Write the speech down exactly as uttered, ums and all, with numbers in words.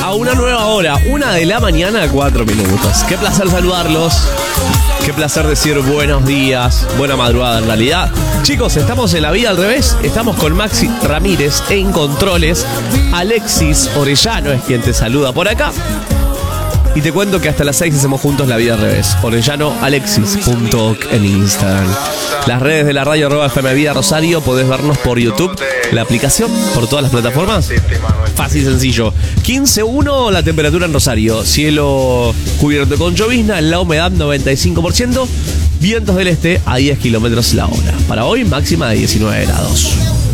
a una nueva hora, una de la mañana, cuatro minutos. Qué placer saludarlos. Qué placer decir buenos días, buena madrugada en realidad. Chicos, estamos en La Vida al Revés. Estamos con Maxi Ramírez en controles. Alexis Orellano es quien te saluda por acá. Y te cuento que hasta las seis hacemos juntos La Vida al Revés. Orellano Alexis punto oc en Instagram. Las redes de la radio arroba F M Vida Rosario. Podés vernos por YouTube, la aplicación, por todas las plataformas. Fácil y sencillo. quince uno la temperatura en Rosario. Cielo cubierto con llovizna, la humedad noventa y cinco por ciento. Vientos del este a diez kilómetros la hora. Para hoy máxima de diecinueve grados.